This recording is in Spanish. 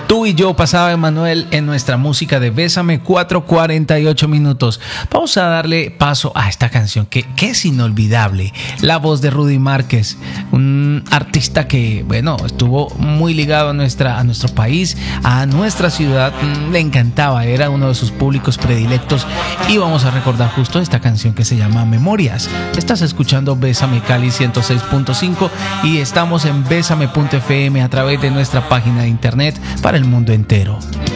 Tú y yo pasaba Emanuel en nuestra música de Bésame, 4:48 minutos. Vamos a darle paso a esta canción que es inolvidable. La voz de Rudy Márquez, un artista que, bueno, estuvo muy ligado a nuestro país, a nuestra ciudad. Le encantaba, era uno de sus públicos predilectos. Y vamos a recordar justo esta canción que se llama Memorias. Estás escuchando Bésame Cali 106.5 y estamos en bésame.fm a través de nuestra página de internet para el mundo entero.